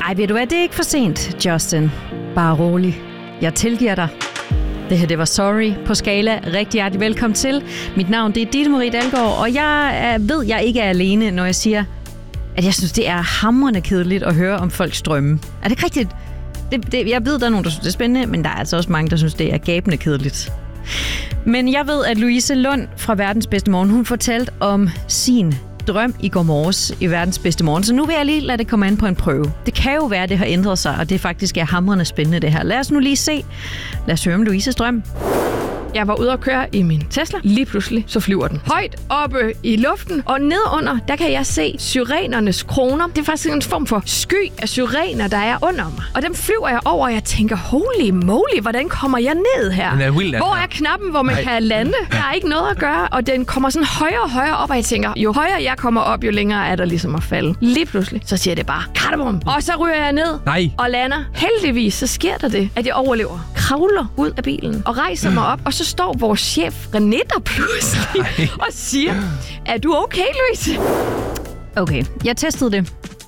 Ej, ved du hvad, det er ikke for sent, Justin. Bare rolig. Jeg tilgiver dig. Det her, det var Sorry på Skala. Rigtig hjertelig velkommen til. Mit navn, det er Ditte Marie Dalgaard, og jeg ved, jeg ikke er alene, når jeg siger, at jeg synes, det er hamrende kedeligt at høre om folks drømme. Er det ikke rigtigt? Jeg ved, der er nogen, der synes, det er spændende, men der er altså også mange, der synes, det er gabende kedeligt. Men jeg ved, at Louise Lund fra Verdens Bedste Morgen, hun fortalte om sin drøm i går morges i Verdens Bedste Morgen. Så nu vil jeg lige lade det komme an på en prøve. Det kan jo være, at det har ændret sig, og det faktisk er hamrende spændende det her. Lad os nu lige se. Lad os høre om Louises drøm. Jeg var ude at køre i min Tesla. Lige pludselig, så flyver den højt oppe i luften. Og nedenunder, der kan jeg se syrenernes kroner. Det er faktisk en form for sky af syrener, der er under mig. Og dem flyver jeg over, og jeg tænker, holy moly, hvordan kommer jeg ned her? Hvor er knappen, hvor man kan lande? Der er ikke noget at gøre, og den kommer sådan højere og højere op, og jeg tænker, jo højere jeg kommer op, jo længere er der ligesom at falde. Lige pludselig, så siger det bare, katabum! Og så ryger jeg ned og lander. Heldigvis, så sker der det, at jeg overlever. Kravler ud af bilen og rejser mig op, og så står vores chef René der pludselig og siger, er du okay, Louise? Okay, jeg testede det.